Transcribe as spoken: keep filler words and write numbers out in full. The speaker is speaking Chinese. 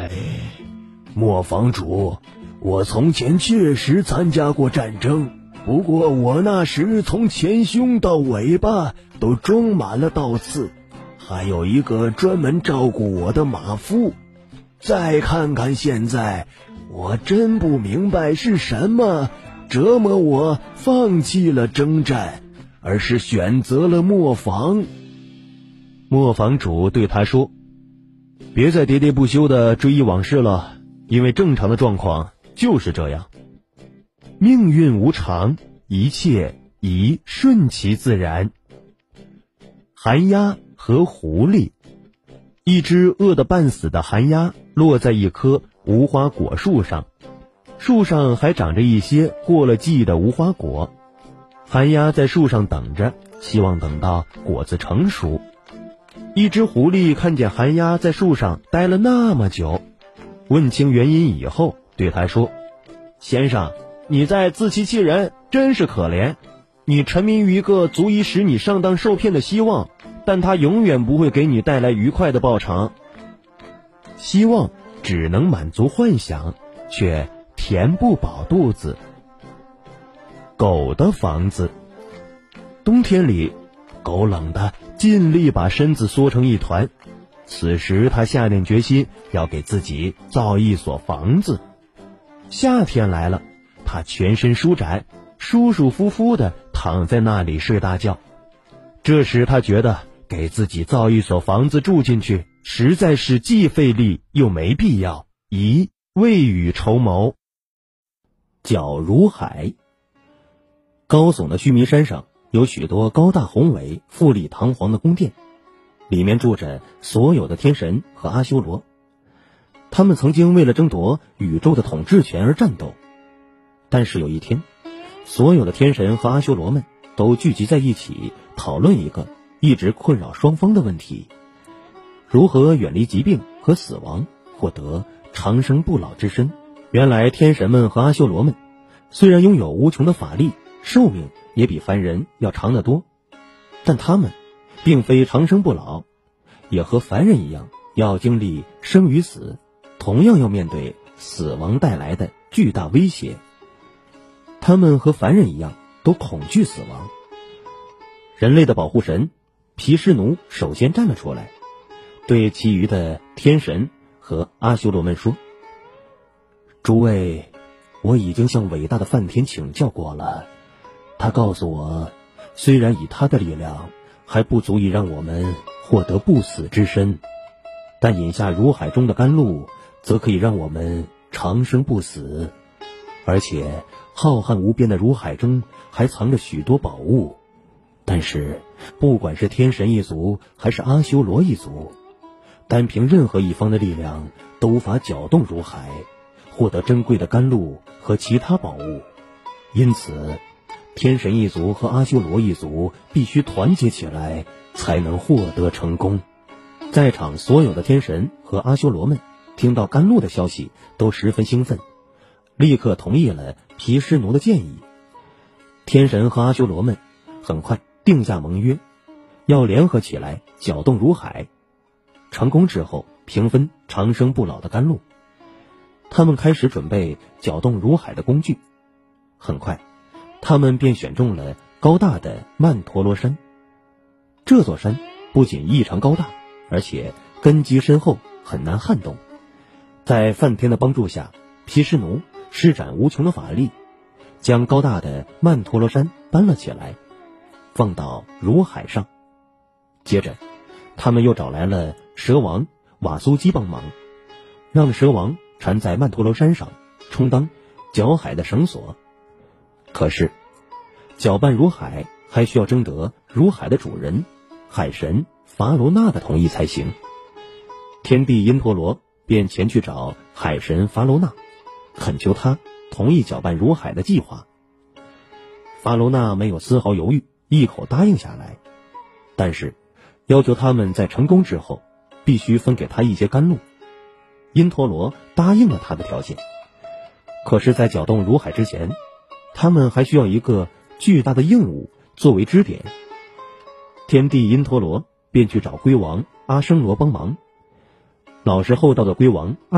磨坊主，我从前确实参加过战争，不过我那时从前胸到尾巴都装满了刀刺，还有一个专门照顾我的马夫。再看看现在，我真不明白是什么折磨我放弃了征战，而是选择了磨坊。 磨坊主对他说，别再喋喋不休地追忆往事了，因为正常的状况就是这样。命运无常，一切宜顺其自然。寒鸦和狐狸。一只饿得半死的寒鸦落在一棵无花果树上，树上还长着一些过了季的无花果。寒鸦在树上等着，希望等到果子成熟。一只狐狸看见寒鸦在树上待了那么久，问清原因以后，对他说，先生，你在自欺欺人，真是可怜。你沉迷于一个足以使你上当受骗的希望，但它永远不会给你带来愉快的报偿。希望只能满足幻想，却填不饱肚子。狗的房子。冬天里，狗冷得尽力把身子缩成一团，此时它下定决心要给自己造一所房子。夏天来了，它全身舒展，舒舒服服地躺在那里睡大觉。这时他觉得给自己造一所房子住进去，实在是既费力又没必要，宜未雨绸缪。皎如海。高耸的须弥山上有许多高大宏伟、富丽堂皇的宫殿，里面住着所有的天神和阿修罗。他们曾经为了争夺宇宙的统治权而战斗，但是有一天，所有的天神和阿修罗们都聚集在一起，讨论一个一直困扰双方的问题：如何远离疾病和死亡，获得长生不老之身。原来天神们和阿修罗们虽然拥有无穷的法力，寿命也比凡人要长得多，但他们并非长生不老，也和凡人一样要经历生与死，同样要面对死亡带来的巨大威胁。他们和凡人一样都恐惧死亡。人类的保护神毗湿奴首先站了出来，对其余的天神和阿修罗们说，诸位，我已经向伟大的梵天请教过了，他告诉我，虽然以他的力量还不足以让我们获得不死之身，但饮下如海中的甘露则可以让我们长生不死。而且浩瀚无边的如海中还藏着许多宝物，但是不管是天神一族还是阿修罗一族，单凭任何一方的力量都无法搅动如海，获得珍贵的甘露和其他宝物。因此天神一族和阿修罗一族必须团结起来，才能获得成功。在场所有的天神和阿修罗们听到甘露的消息都十分兴奋，立刻同意了毗湿奴的建议。天神和阿修罗们很快定下盟约，要联合起来搅动如海，成功之后平分长生不老的甘露。他们开始准备搅动如海的工具，很快他们便选中了高大的曼陀罗山。这座山不仅异常高大，而且根基深厚，很难撼动。在梵天的帮助下，毗湿奴施展无穷的法力，将高大的曼陀罗山搬了起来，放到如海上。接着他们又找来了蛇王瓦苏基帮忙，让蛇王缠在曼陀罗山上，充当搅海的绳索。可是搅拌如海还需要征得如海的主人海神伐罗纳的同意才行。天帝因陀罗便前去找海神伐罗纳，恳求他同意搅拌如海的计划。伐罗纳没有丝毫犹豫，一口答应下来，但是要求他们在成功之后必须分给他一些甘露。因陀罗答应了他的条件，可是在搅动如海之前，他们还需要一个巨大的硬物作为支点。天帝因陀罗便去找龟王阿生罗帮忙。老实厚道的龟王阿